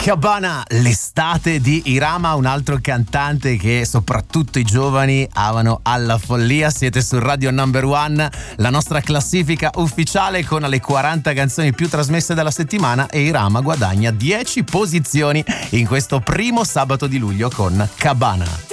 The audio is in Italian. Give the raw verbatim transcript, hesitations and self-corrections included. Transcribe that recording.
Cabana, l'estate di Irama, un altro cantante che soprattutto i giovani amano alla follia. Siete su Radio Number One, la nostra classifica ufficiale con le quaranta canzoni più trasmesse della settimana, e Irama guadagna dieci posizioni in questo primo sabato di luglio con Cabana.